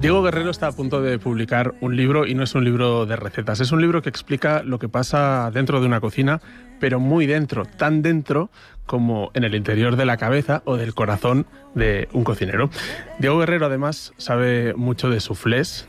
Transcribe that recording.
Diego Guerrero está a punto de publicar un libro y no es un libro de recetas, es un libro que explica lo que pasa dentro de una cocina, pero muy dentro, tan dentro como en el interior de la cabeza o del corazón de un cocinero. Diego Guerrero además sabe mucho de suflés,